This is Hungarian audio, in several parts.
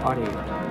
a réten.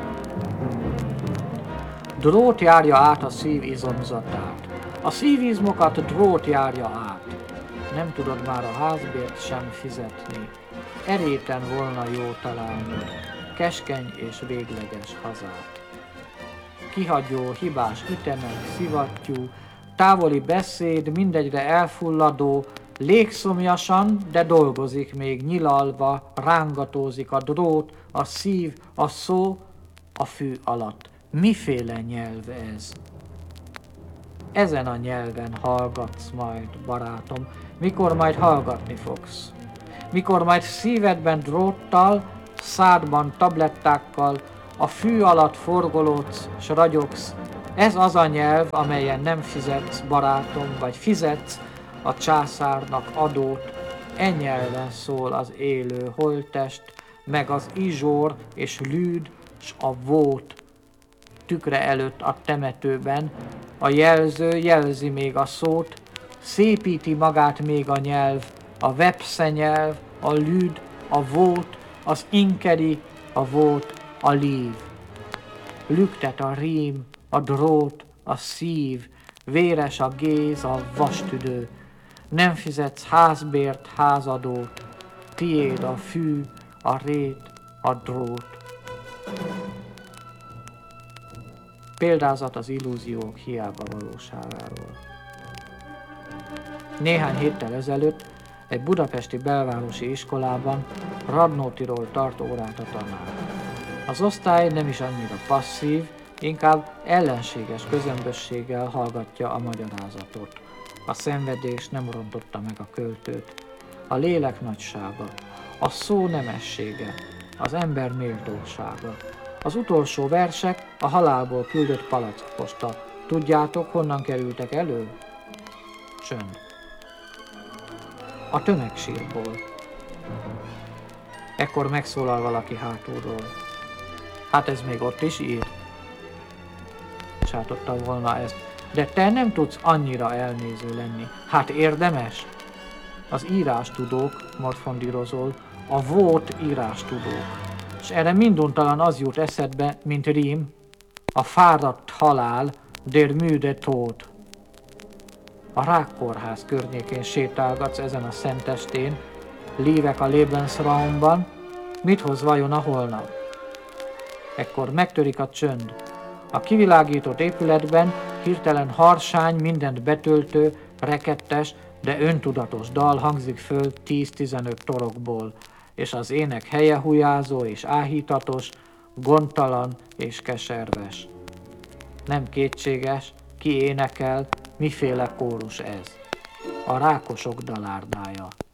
Drót járja át a szív izomzatát. A szívizmokat drót járja át. Nem tudod már a házbért sem fizetni. Eréten volna jó találnod keskeny és végleges hazát. Kihagyó, hibás ütemek, szivattyú, távoli beszéd, mindegyre elfulladó, légszomjasan, de dolgozik még nyilalva, rángatózik a drót, a szív, a szó, a fű alatt. Miféle nyelv ez? Ezen a nyelven hallgatsz majd, barátom, mikor majd hallgatni fogsz. Mikor majd szívedben dróttal, szádban tablettákkal, a fű alatt forgolódsz, s ragyogsz. Ez az a nyelv, amelyen nem fizetsz, barátom, vagy fizetsz a császárnak adót. E nyelven szól az élő holttest, meg az izsór és lűd, s a vót. Tükre előtt a temetőben, a jelző jelzi még a szót, szépíti magát még a nyelv, a vepszenyelv, a lűd, a vót, az inkeri, a vót, a lív. Lüktet a rím, a drót, a szív, véres a géz, a vastüdő. Nem fizetsz házbért, házadót, tiéd a fű, a rét, a drót. Példázat az illúziók hiába valóságáról. Néhány héttel ezelőtt egy budapesti belvárosi iskolában Radnótiról tart órát a tanár. Az osztály nem is annyira passzív, inkább ellenséges közömbösséggel hallgatja a magyarázatot. A szenvedés nem rontotta meg a költőt. A lélek nagysága, a szó nemessége, az ember méltósága. Az utolsó versek a halálból küldött palackosta. Tudjátok, honnan kerültek elő? Csönd. A tömegsírból. Ekkor megszólal valaki hátulról. Hát ez még ott is ír. Sátotta volna ezt. De te nem tudsz annyira elnéző lenni. Hát érdemes? Az írástudók, morfondírozol, a vót írástudók. És erre minduntalan az jut eszedbe, mint rím, a fáradt halál, der müde Tod. A Rákkórház környékén sétálgatsz ezen a szentestén, lívek a Lebensraumban, mit hoz vajon a holnap? Ekkor megtörik a csönd. A kivilágított épületben hirtelen harsány, mindent betöltő, rekettes, de öntudatos dal hangzik föl 10-15 torokból, és az ének helyehujázó és áhítatos, gondtalan és keserves. Nem kétséges, ki énekel, miféle kórus ez. A rákosok dalárdája.